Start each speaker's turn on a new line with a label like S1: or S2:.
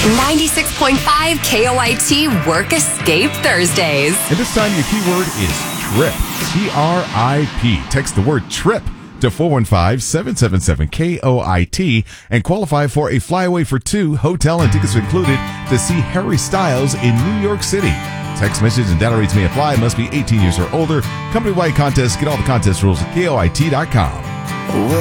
S1: 96.5 KOIT Work Escape Thursdays.
S2: And this time your keyword is TRIP. TRIP. Text the word TRIP to 415-777-KOIT and qualify for a flyaway for two, hotel and tickets included, to see Harry Styles in New York City. Text message and data rates may apply. Must be 18 years or older. Company-wide contest. Get all the contest rules at KOIT.com.